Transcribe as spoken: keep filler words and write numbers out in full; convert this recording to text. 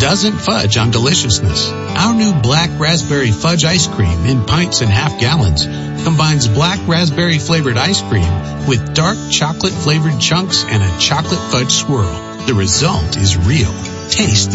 doesn't fudge on deliciousness. Our new black raspberry fudge ice cream in pints and half gallons combines black raspberry flavored ice cream with dark chocolate flavored chunks and a chocolate fudge swirl. The result is real. Taste